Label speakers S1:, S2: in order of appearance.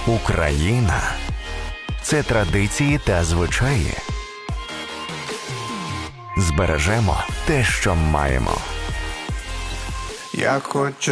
S1: Україна – це традиції та звичаї. Збережемо те, що маємо.
S2: Я хочу